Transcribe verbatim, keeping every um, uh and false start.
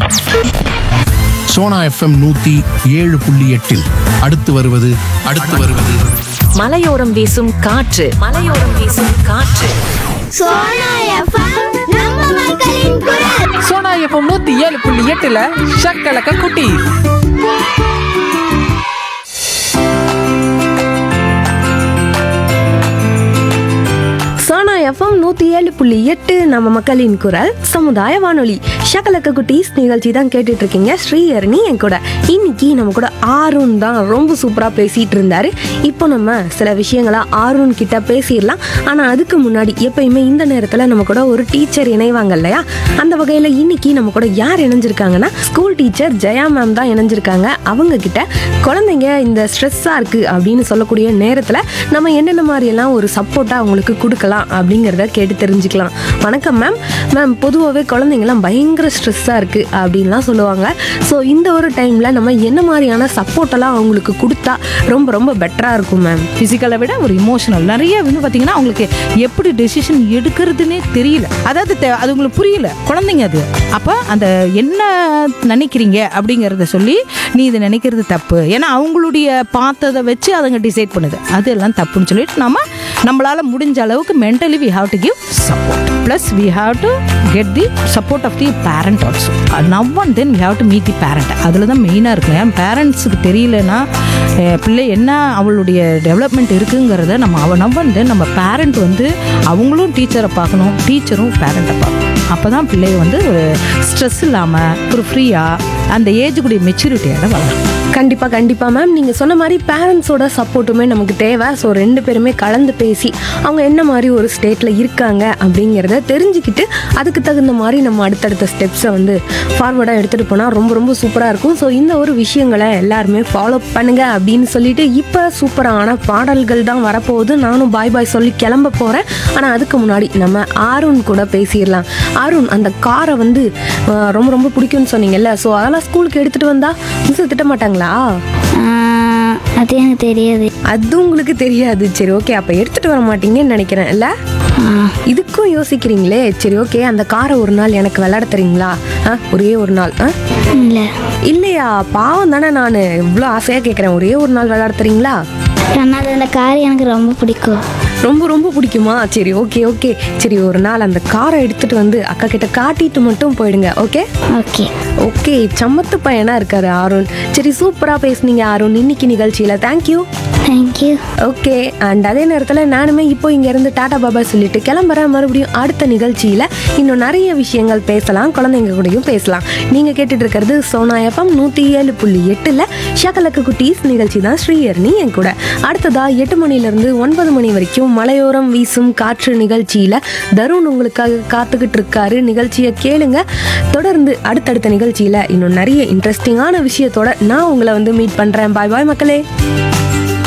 Sona FM நூத்தி ஏழு புள்ளி எட்டில் அடுத்து வருவது அடுத்து வருவது மலையோரம் வீசும் காற்று மலையோரம் வீசும் காற்று சோனா எஃப்எம் நம்ம மக்களின் குரல். சோனா எஃப்எம் நூத்தி ஏழு புள்ளி எட்டுல ஷக்கலக்க குட்டி. சோனா எஃப்எம் நூற்றி ஏழு புள்ளி எட்டு நம்ம மக்களின் குரல் சமுதாய வானொலி ஷக்கலக்க குட்டீஸ் நிகழ்ச்சி தான் கேட்டுட்டு இருக்கீங்க. ஸ்ரீஹரணி என் கூட இன்னைக்கு நம்ம கூட ஆருண் தான் ரொம்ப சூப்பராக பேசிட்டு இருந்தாரு. இப்போ நம்ம சில விஷயங்களா ஆருண் கிட்ட பேசிடலாம். ஆனால் அதுக்கு முன்னாடி எப்பயுமே இந்த நேரத்தில் நம்ம கூட ஒரு டீச்சர் இணைவாங்க இல்லையா, அந்த வகையில் இன்னைக்கு நம்ம கூட யார் இணைஞ்சிருக்காங்கன்னா ஸ்கூல் டீச்சர் ஜெயா மேம் தான் இணைஞ்சிருக்காங்க. அவங்க கிட்ட குழந்தைங்க இந்த ஸ்ட்ரெஸ்ஸாக இருக்குது அப்படின்னு சொல்லக்கூடிய நேரத்தில் நம்ம என்னென்ன மாதிரியெல்லாம் ஒரு சப்போர்ட்டாக அவங்களுக்கு கொடுக்கலாம் அப்படிங்கிறத கேட்டு தெரிஞ்சுக்கலாம். வணக்கம் மேம். மேம், பொதுவாகவே குழந்தைங்களாம் பயங்கர ஸ்ட்ரெஸ்ஸாக இருக்குது அப்படின்லாம் சொல்லுவாங்க. ஸோ இந்த ஒரு டைமில் நம்ம என்ன மாதிரியான சப்போர்ட்டெல்லாம் அவங்களுக்கு கொடுத்தா ரொம்ப ரொம்ப பெட்டராக இருக்கும் மேம்? ஃபிசிக்கலை விட ஒரு இமோஷனல் நிறைய வந்து பார்த்தீங்கன்னா அவங்களுக்கு எப்படி டெசிஷன் எடுக்கிறதுனே தெரியல. அதாவது தெ- அது உங்களுக்கு புரியல, குழந்தைங்க அது. அப்போ அந்த என்ன நினைக்கிறீங்க அப்படிங்கிறத சொல்லி நீ இது நினைக்கிறது தப்பு, ஏன்னா அவங்களுடைய பார்த்ததை வச்சு அதுங்க டிசைட் பண்ணுது, அதெல்லாம் தப்புன்னு சொல்லிட்டு நம்ம நம்மளால முடிஞ்ச அளவுக்கு mentally we have to give support, plus we have to get the support of the parent also. Now and then we have to meet the parent. அதில் தான் மெயினாக இருக்கு. ஏன் பேரண்ட்ஸுக்கு தெரியலன்னா அஹ், பிள்ளை என்ன அவளுடைய டெவலப்மெண்ட் இருக்குங்கிறத நம்ம அவ நவ் அண்ட் தென் நம்ம பேரண்ட் வந்து அவங்களும் டீச்சரை பார்க்கணும், டீச்சரும் பேரண்ட்டை பார்க்கணும். அப்போ தான் பிள்ளைய வந்து ஒரு ஸ்ட்ரெஸ் இல்லாமல் ஒரு ஃப்ரீயாக அந்த ஏஜுக்குடைய மெச்சூரிட்டியோட வளரும். கண்டிப்பாக கண்டிப்பாக மேம். நீங்கள் சொன்ன மாதிரி பேரண்ட்ஸோட சப்போர்ட்டுமே நமக்கு தேவை. ஸோ ரெண்டு பேருமே கலந்து பேசி அவங்க என்ன மாதிரி ஒரு ஸ்டேட்டில் இருக்காங்க அப்படிங்கிறத தெரிஞ்சுக்கிட்டு அதுக்கு தகுந்த மாதிரி நம்ம அடுத்தடுத்த ஸ்டெப்ஸை வந்து ஃபார்வர்டாக எடுத்துகிட்டு போனால் ரொம்ப ரொம்ப சூப்பராக இருக்கும். ஸோ இந்த ஒரு விஷயங்களை எல்லாருமே ஃபாலோ பண்ணுங்க அப்படின்னு சொல்லிட்டு இப்போ சூப்பரான பாடல்கள் தான் வரப்போகுது. நானும் பாய் பாய் சொல்லி கிளம்ப போகிறேன். ஆனால் அதுக்கு முன்னாடி நம்ம ஆருண் கூட பேசிடலாம். ஆருண், அந்த காரை வந்து அஹ், ரொம்ப ரொம்ப பிடிக்கும்னு சொன்னீங்கல்ல, ஸோ அதெல்லாம் ஸ்கூலுக்கு எடுத்துகிட்டு வந்தா மிஸ் திட்ட மாட்டாங்களா? அது எனக்கு தெரியாது. அது உங்களுக்கு தெரியாது. சரி, ஓகே. அப்போ எடுத்துகிட்டு வர மாட்டீங்கன்னு நினைக்கிறேன் இல்லை? இதுக்கும் யோசிக்கிறீங்களே. சரி, ஓகே. அந்த காரை ஒரு நாள் எனக்கு விளையாட தரீங்களா? ஆ, ஒரே ஒரு நாள். ஆ, இல்லை, இல்லையா? பாவம் தானே, நான் இவ்வளோ ஆசையாக கேட்குறேன். ஒரே ஒரு நாள் விளையாட தரீங்களா? ஆனால் அந்த கார் எனக்கு ரொம்ப பிடிக்கும். ரொம்ப ரொம்ப பிடிக்குமா? சரி, ஓகே ஓகே. சரி, ஒரு நாள் அந்த காரை எடுத்துகிட்டு வந்து அக்கா கிட்ட காட்டிட்டு மட்டும் போயிடுங்க. Okay okay okay. சமத்து பையனாக இருக்காரு ஆருண். சரி, சூப்பராக பேசுனீங்க ஆருண் இன்னைக்கு நிகழ்ச்சியில். தேங்க்யூ. தேங்க்யூ. ஓகே. அண்ட் அதே நேரத்தில் நானுமே இப்போ இங்கேருந்து டாடா பாபா சொல்லிட்டு கிளம்புறேன். மறுபடியும் அடுத்த நிகழ்ச்சியில் இன்னும் நிறைய விஷயங்கள் பேசலாம், குழந்தைங்க கூடயும் பேசலாம். நீங்கள் கேட்டுட்டு இருக்கிறது சோனா எஃப்எம் நூற்றி ஏழு புள்ளி எட்டில் ஷக்கலக்கு குட்டீஸ் நிகழ்ச்சி தான். ஸ்ரீஹரணி என் கூட. அடுத்ததாக எட்டு மணிலேருந்து ஒன்பது மணி வரைக்கும் மலையோரம் வீசும் காற்று நிகழ்ச்சியில் தருண் உங்களுக்காக காத்துக்கிட்டு இருக்காரு. நிகழ்ச்சியை கேளுங்க. தொடர்ந்து அடுத்தடுத்த நிகழ்ச்சியில் இன்னும் நிறைய இன்ட்ரெஸ்டிங்கான விஷயத்தோட நான் உங்களை வந்து மீட் பண்ணுறேன். பாய் பாய் மக்களே.